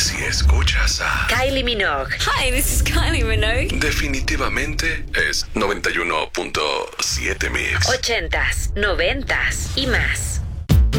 Si escuchas a Kylie Minogue. Hi, this is Kylie Minogue. definitivamente es 91.7 Mix. 80s, 90s y más.